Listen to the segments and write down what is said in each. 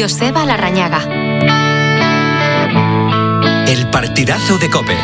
Joseba Larrañaga. El partidazo de COPE.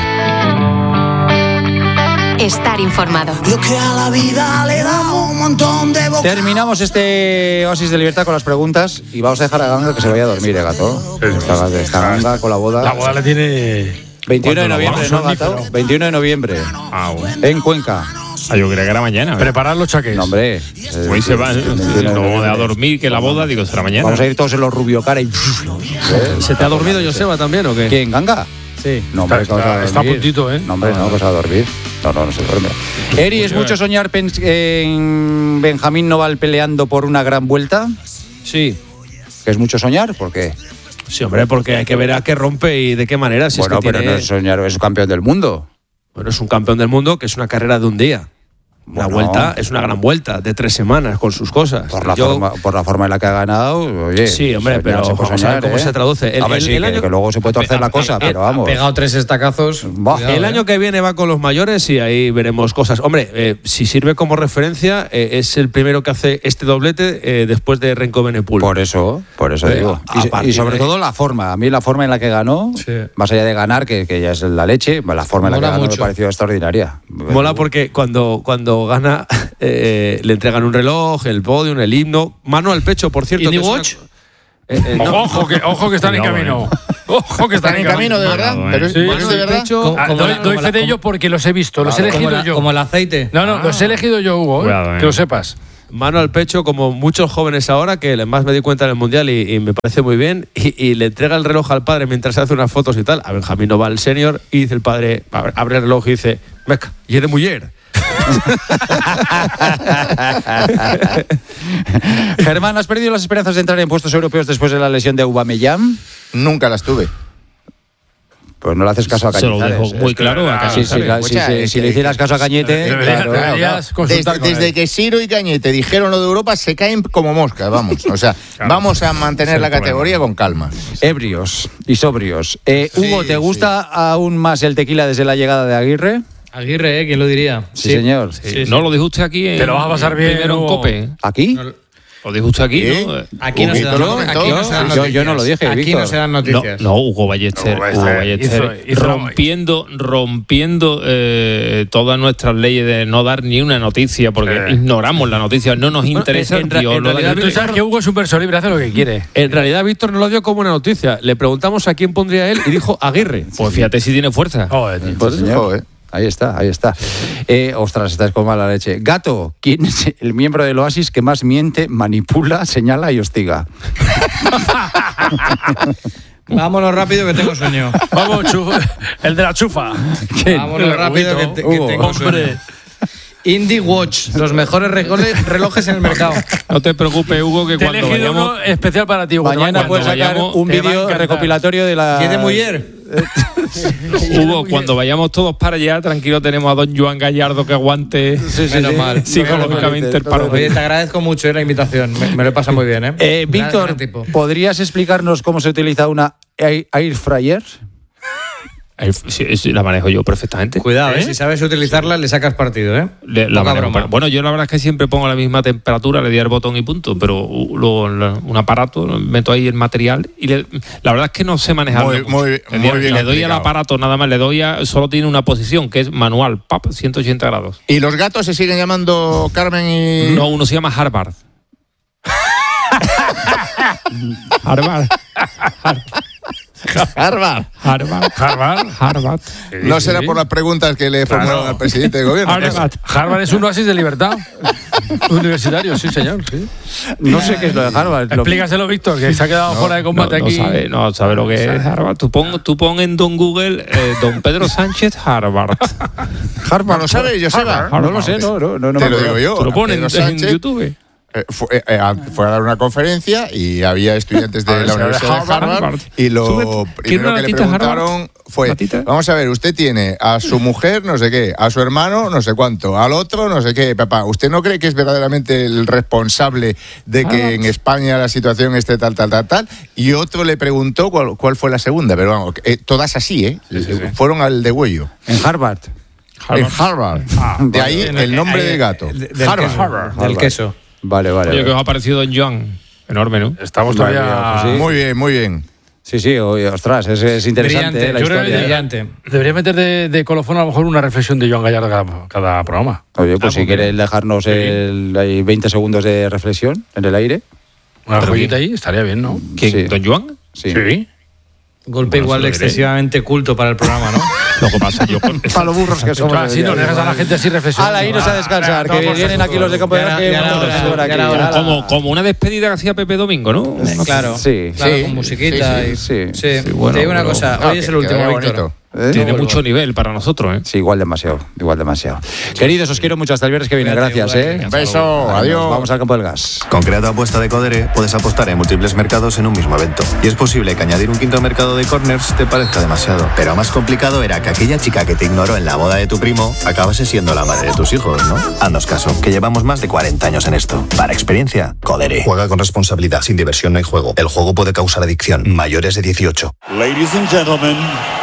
Estar informado. Lo que a la vida le da un montón de boca. Terminamos este oasis de libertad con las preguntas y vamos a dejar a Ganga que se vaya a dormir, Gato. Está Ganga con la boda. La boda le tiene... 21 de noviembre, ¿no, Gato? 21 de noviembre. Bueno. En Cuenca. Yo creía que era mañana. Preparar los chaqués. No, hombre. Hoy se va a dormir, que la boda, digo, será mañana. Vamos a ir todos en los rubio cara y... ¿Se te ha dormido Joseba también o qué? ¿Quién, Ganga? Sí. No, hombre, está a puntito, ¿eh? No, hombre, no, vas a dormir. No se duerme. Eri, ¿es mucho soñar en Benjamín Noval peleando por una gran vuelta? Sí. ¿Que es mucho soñar? ¿Por qué? Sí, hombre, porque hay que ver a qué rompe y de qué manera. Si bueno, es que pero tiene... no es soñar, es campeón del mundo. Bueno, es un campeón del mundo que es una carrera de un día. La vuelta es una gran vuelta de 3 semanas con sus cosas. Por la forma en la que ha ganado, oye. Sí, hombre, pero se puede soñar, ¿cómo se traduce? A ver, sí, que luego se puede torcer la cosa, pero vamos. Ha pegado 3 estacazos. El año que viene va con los mayores y ahí veremos cosas. Hombre, si sirve como referencia, es el primero que hace este doblete después de Renko Benepul. Por eso digo. Y sobre todo la forma. A mí la forma en la que ganó, más allá de ganar, que ya es la leche, la forma en la que ganó me pareció extraordinaria. Mola porque cuando gana le entregan un reloj, el podium, el himno, mano al pecho, por cierto. ¿Indie Watch? No. Ojo que están en camino. Ojo que están en camino, de verdad. Pero es de verdad. Doy fe de ello porque los he visto, los he elegido yo. Como el aceite. No, los he elegido yo, Hugo. Que lo sepas. Mano al pecho, como muchos jóvenes ahora, que más me di cuenta en el Mundial y me parece muy bien, y le entrega el reloj al padre mientras se hace unas fotos y tal, a Benjamín Noval senior, y dice el padre, abre el reloj y dice, meca, y es de mujer. Germán, ¿has perdido las esperanzas de entrar en puestos europeos después de la lesión de Aubameyang? Nunca las tuve. Pues no le haces caso a Cañete. Se lo dejo muy claro a Cañete. Si le hicieras caso a Cañete... Desde que Siro y Cañete dijeron lo de Europa, se caen como moscas, vamos. O sea, vamos a mantener la categoría con calma. Ebrios y sobrios. Hugo, ¿te gusta aún más el tequila desde la llegada de Aguirre? Aguirre, ¿quién lo diría? Sí, señor. Sí. ¿No lo dijo usted aquí? Te lo vas a pasar bien. Primero en COPE. ¿Aquí? Lo dijo usted aquí, ¿no? Aquí no se dan noticias. Yo no lo dije, Aquí Víctor. no se dan noticias. No, Hugo Ballester rompiendo todas nuestras leyes de no dar ni una noticia, porque ignoramos la noticia, no nos interesa. En realidad, tú sabes que Hugo es un perso libre, hace lo que quiere. En realidad, Víctor no lo dio como una noticia. Le preguntamos a quién pondría él y dijo Aguirre. Pues fíjate si tiene fuerza. Pues señor. Ahí está. Ostras, estás con mala leche. Gato, ¿quién es el miembro del Oasis que más miente, manipula, señala y hostiga? Vámonos rápido que tengo sueño. Vamos, el de la chufa. Vámonos rápido que tengo sueño. Indie Watch, los mejores relojes en el mercado. No te preocupes, Hugo, que cuando vayamos... uno especial para ti, Hugo. Mañana puedes sacar un vídeo recopilatorio de la... ¿Qué de mujer? Hugo, cuando vayamos todos para allá, tranquilo, tenemos a don Joan Gallardo que aguante mal. psicológicamente el paro. Oye, te agradezco mucho la invitación. Me lo he pasado muy bien, Víctor, ¿podrías explicarnos cómo se utiliza una air fryer? Sí, la manejo yo perfectamente. Cuidado, si sabes utilizarla, le sacas partido, Bueno, yo la verdad es que siempre pongo la misma temperatura, le doy al botón y punto, pero luego un aparato, meto ahí el material y la verdad es que no sé manejarlo. Muy bien le doy al aparato nada más, solo tiene una posición que es manual, 180 grados. ¿Y los gatos se siguen llamando Carmen y...? No, uno se llama Harvard. Harvard. No será por las preguntas que le formularon al presidente de gobierno. Harvard es un oasis de libertad. Universitario, sí, señor. Sí. No sé qué es lo de Harvard. Explícaselo, Víctor, que se ha quedado fuera de combate aquí. No sabe lo que es Harvard. Tú pon en Don Google Don Pedro Sánchez Harvard. ¿No lo sabes, Joseba? No lo sé, no. Te lo digo yo. Tú lo pones en YouTube. Fue a dar una conferencia y había estudiantes de la Universidad de Harvard y lo primero que le preguntaron fue, vamos a ver, usted tiene a su mujer no sé qué, a su hermano no sé cuánto, al otro no sé qué, papá, ¿usted no cree que es verdaderamente el responsable de que en España la situación esté tal? Y otro le preguntó cuál fue la segunda, pero vamos, todas así, fueron al degüello. En Harvard. En Harvard. De ahí el nombre del gato. Harvard. Del queso. Vale. Oye, ¿qué os ha parecido Don Joan? Enorme, ¿no? Estamos todavía... Pues sí. Muy bien, muy bien. Sí, ostras, es interesante Brillante, la yo creo que historia. brillante. Debería meter de colofón a lo mejor una reflexión de Joan Gallardo cada programa. Oye, pues si quieres dejarnos ahí 20 segundos de reflexión en el aire. Una joyita ahí estaría bien, ¿no? ¿Quién? Sí. ¿Don Joan? Sí. Golpe Bueno, igual se lo diré. excesivamente culto para el programa, ¿no? Lo que pasa, yo... Para los burros que somos. Así no dejas a la gente así reflexionar. Ala, irnos a descansar, que vienen aquí los de campo de Como una despedida que hacía Pepe Domingo, ¿no? Claro, Sí. con musiquita. Sí. Sí. bueno, Te digo una pero- cosa, hoy es el último, Quedaría Víctor. bonito. Tiene mucho nivel para nosotros, ¿eh? Sí, igual demasiado. Queridos, os quiero mucho. Hasta el viernes que viene. Gracias, Un beso, adiós. Vamos al campo del gas. Con Creato Apuesta de Codere puedes apostar en múltiples mercados en un mismo evento. Y es posible que añadir un quinto mercado de corners te parezca demasiado. Pero más complicado era que aquella chica que te ignoró en la boda de tu primo acabase siendo la madre de tus hijos, ¿no? Haznos caso, que llevamos más de 40 años en esto. Para experiencia, Codere. Juega con responsabilidad. Sin diversión no hay juego. El juego puede causar adicción. Mayores de 18. Ladies and gentlemen,